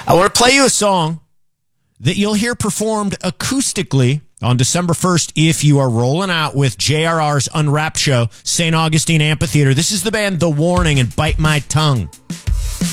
I want to play you a song that you'll hear performed acoustically on December 1st if you are rolling out with JRR's Unwrapped show, St. Augustine Amphitheater. This is the band The Warning and Bite My Tongue.